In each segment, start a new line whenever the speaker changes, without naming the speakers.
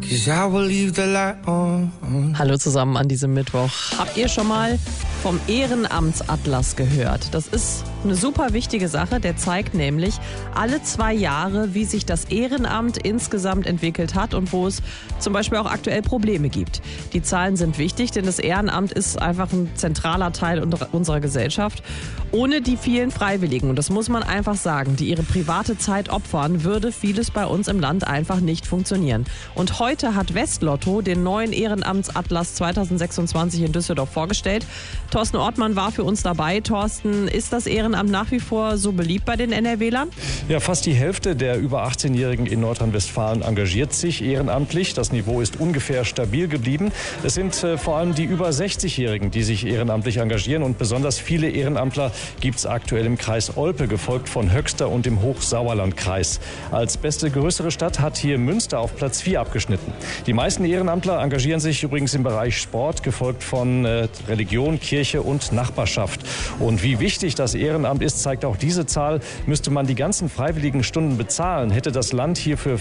'cause I will leave the light on.
Hallo zusammen an diesem Mittwoch. Habt ihr schon mal vom Ehrenamtsatlas gehört? Das ist eine super wichtige Sache. Der zeigt nämlich alle 2 Jahre, wie sich das Ehrenamt insgesamt entwickelt hat und wo es zum Beispiel auch aktuell Probleme gibt. Die Zahlen sind wichtig, denn das Ehrenamt ist einfach ein zentraler Teil unserer Gesellschaft. Ohne die vielen Freiwilligen, und das muss man einfach sagen, die ihre private Zeit opfern, würde vieles bei uns im Land einfach nicht funktionieren. Und heute hat Westlotto den neuen Ehrenamtsatlas 2026 in Düsseldorf vorgestellt. Thorsten Ortmann war für uns dabei. Thorsten, ist das Ehrenamt nach wie vor so beliebt bei den NRWlern?
Ja, fast die Hälfte der über 18-Jährigen in Nordrhein-Westfalen engagiert sich ehrenamtlich. Das Niveau ist ungefähr stabil geblieben. Es sind vor allem die über 60-Jährigen, die sich ehrenamtlich engagieren. Und besonders viele Ehrenamtler gibt es aktuell im Kreis Olpe, gefolgt von Höxter und dem Hochsauerlandkreis. Als beste größere Stadt hat hier Münster auf Platz 4 abgeschnitten. Die meisten Ehrenamtler engagieren sich übrigens im Bereich Sport, gefolgt von Religion, Kirche und Nachbarschaft. Und wie wichtig das Ehrenamt ist, zeigt auch diese Zahl. Müsste man die ganzen freiwilligen Stunden bezahlen, hätte das Land hierfür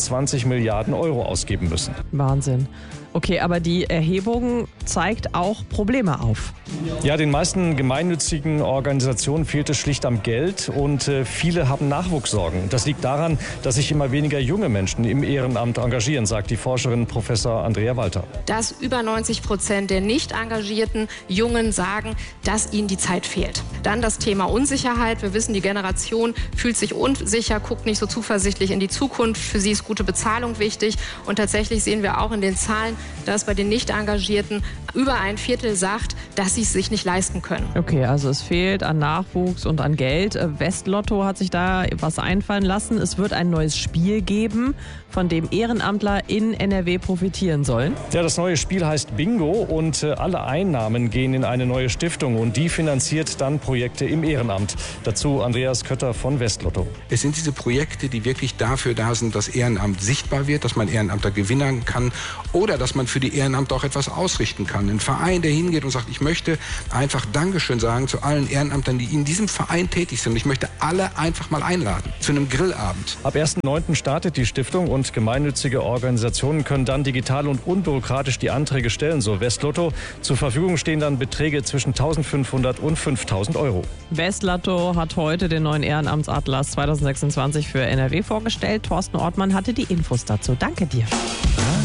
25 Milliarden Euro ausgeben müssen.
Wahnsinn. Okay, aber die Erhebung zeigt auch Probleme auf.
Ja, den meisten gemeinnützigen Organisationen fehlt es schlicht am Geld und viele haben Nachwuchssorgen. Das liegt daran, dass sich immer weniger junge Menschen im Ehrenamt engagieren, sagt die Forscherin Professor Andrea Walter.
Dass über 90% der nicht engagierten Jungen sagen, dass ihnen die Zeit fehlt. Dann das Thema Unsicherheit. Wir wissen, die Generation fühlt sich unsicher, guckt nicht so zuversichtlich in die Zukunft. Für sie ist gute Bezahlung wichtig. Und tatsächlich sehen wir auch in den Zahlen, dass bei den Nicht-Engagierten über 1/4 sagt, dass sie es sich nicht leisten können.
Okay, also es fehlt an Nachwuchs und an Geld. Westlotto hat sich da was einfallen lassen. Es wird ein neues Spiel geben, von dem Ehrenamtler in NRW profitieren sollen.
Ja, das neue Spiel heißt Bingo und alle Einnahmen gehen in eine neue Stiftung und die finanziert dann Projekte im Ehrenamt. Dazu Andreas Kötter von Westlotto.
Es sind diese Projekte, die wirklich dafür da sind, dass Ehrenamt sichtbar wird, dass man Ehrenamtler gewinnen kann oder dass man für die Ehrenamter auch etwas ausrichten kann. Ein Verein, der hingeht und sagt, ich möchte einfach Dankeschön sagen zu allen Ehrenamtern, die in diesem Verein tätig sind. Ich möchte alle einfach mal einladen zu einem Grillabend.
Ab 1.9. startet die Stiftung und gemeinnützige Organisationen können dann digital und unbürokratisch die Anträge stellen, so Westlotto. Zur Verfügung stehen dann Beträge zwischen 1.500 und 5.000 Euro.
Westlotto hat heute den neuen Ehrenamtsatlas 2026 für NRW vorgestellt. Thorsten Ortmann hatte die Infos dazu. Danke dir.